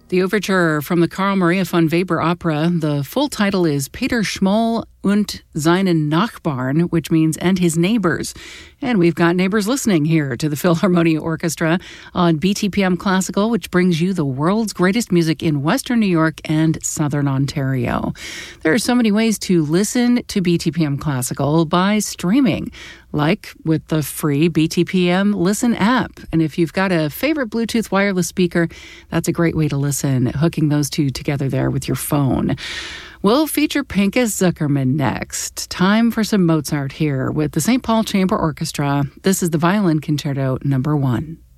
The overture from the Carl Maria von Weber opera, the full title is Peter Schmoll und seinen Nachbarn, which means and his neighbors. And we've got neighbors listening here to the Philharmonia Orchestra on BTPM Classical, which brings you the world's greatest music in Western New York and Southern Ontario. There are so many ways to listen to BTPM Classical by streaming, like with the free BTPM Listen app. And if you've got a favorite Bluetooth wireless speaker, that's a great way to listen, hooking those two together there with your phone. We'll feature Pinchas Zuckerman next. Time for some Mozart here with the St. Paul Chamber Orchestra. This is the Violin Concerto No. 1.